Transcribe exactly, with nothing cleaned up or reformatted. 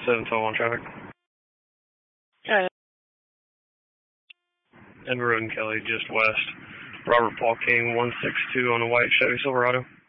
seven twelve on traffic. Yeah. Edward Road and Kelly, just west. Robert Paul King, one six two on a white Chevy Silverado.